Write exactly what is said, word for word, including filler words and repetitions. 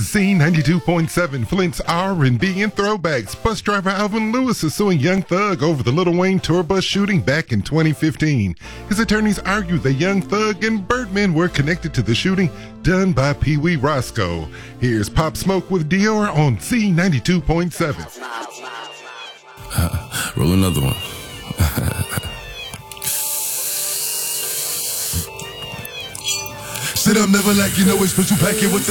Z ninety-two point seven, Flint's R and B and throwbacks. Bus driver Alvin Lewis is suing Young Thug over the Lil Wayne tour bus shooting back in twenty fifteen. His attorneys argue that Young Thug and Birdman were connected to the shooting done by Pee Wee Roscoe. Here's Pop Smoke with Dior on Z ninety-two point seven. Uh, roll another one. Sit up, never like you know it's special packet with the